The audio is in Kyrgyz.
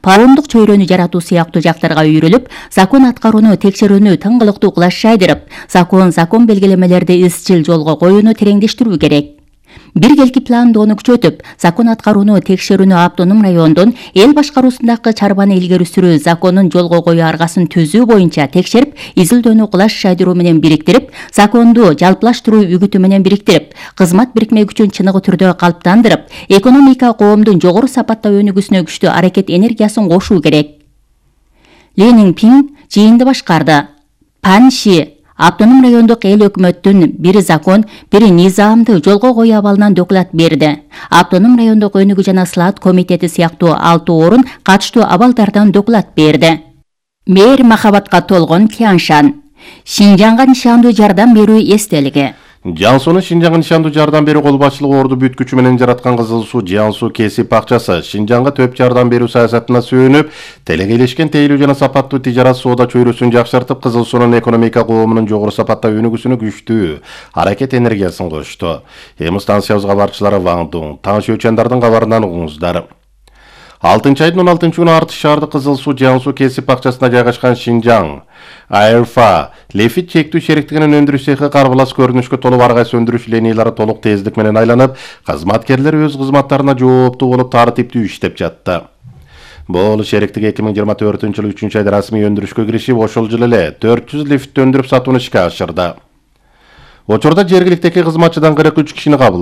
паромдук чөйрөнү жаратуу сыяктуу жактарга үйрүлүп, закон аткарууну текшерүүнү тыңгылыктуу кылаш жайдырып, закон белгилемелерди изчил жолго коюуну тереңдештирүү керек. Биргелки пландоону күчөтүп, закон аткарууну текшерүүнү автоном райондун эл башкаруусундагы чарбаны илгери сүрүү законун жолго коюу аргасын түзүү боюнча текшерип, изилдөөнү кылаш жайдыруу менен бириктирип, законду жалпылаштыруу үгүтү менен бириктирип, кызмат бирикме күчүн чыныгы түрдө калыптандырып, экономика коомдун жогору сапатта өнүгүүсүнө күчтүү аракет энергиясын кошуу керек. Ли Ниңпиң жыйынды башкарды. Панши автоном райондук эл өкмөттүн бир закон, бир низамды жолго коюу абалынан доклад берди. Автоном райондук өнүгүү жана слаат комитети сыяктуу 6 орун катыштуу абалдардан доклад берди. Мээр махабатка толгон Тяньшан. Шинжаңга нишандуу жардам берүү эстелиги. Жансуну Шинжаңга нишандуу жардам берүү кол башчылыгы орду бүткүчү менен жараткан Кызыл Суу Жансуу кесип акчасы Шинжаңга төп жардам берүү саясатына сүйөнүп, телекейлешкен тейлүү жана сапаттуу тижарат соода чөйрөсүн жакшыртып, Кызыл Суунун экономика коомунун жогору сапатта өнүгүүсүнө күчтүү аракет энергиясын кошту. Эми станциябыз кабарчылары Ван Дун, Таң Шөчөндөрдүн кабарынан угуңуздар. 6-айдын 16 күнү Артыш шаардык Кызыл Суу Жансуу кесип акчасына жайгашкан Шинжаң Айрфа Лефит чектүү шериктигинин өндүрүш цехи карбылас көрүнүшкө толуп ар кайсы өндүрүш линиялары толук тездик менен айланып, кызматкерлер өз кызматтарына жооптуу болуп тартиптүү иштеп жатты. Бул шериктик 2024-жылы 3-айда расмий өндүрүшкө киришип, ошол жылы эле 400 лифт өндүрүп сатууну ишке ашырды. Учурда жергиликтеги кызматчыдан 43 кишини кабыл